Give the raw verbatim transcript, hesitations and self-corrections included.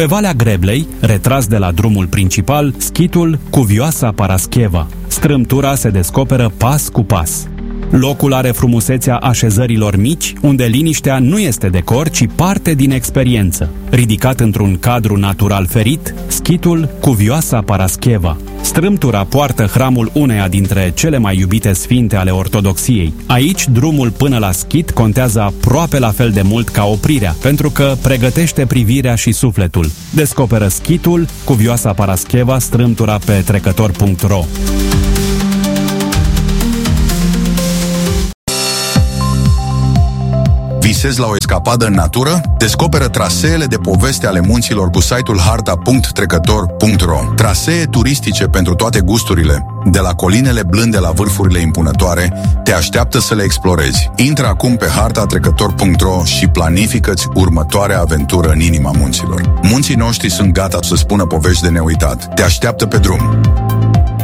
Pe Valea Greblei, retras de la drumul principal, schitul Cuvioasa Parascheva. Strâmtura se descoperă pas cu pas. Locul are frumusețea așezărilor mici, unde liniștea nu este decor, ci parte din experiență. Ridicat într-un cadru natural ferit, schitul Cuvioasa Parascheva. Strâmtura poartă hramul uneia dintre cele mai iubite sfinte ale ortodoxiei. Aici, drumul până la schit contează aproape la fel de mult ca oprirea, pentru că pregătește privirea și sufletul. Descoperă schitul Cuvioasa Parascheva, strâmtura pe trecător punct ro. Visezi la o escapadă în natură? Descoperă traseele de poveste ale munților cu site-ul harta punct trecător punct ro. Trasee turistice pentru toate gusturile, de la colinele blânde la vârfurile impunătoare, te așteaptă să le explorezi. Intră acum pe harta trecător punct ro și planifică-ți următoarea aventură în inima munților. Munții noștri sunt gata să spună povești de neuitat. Te așteaptă pe drum.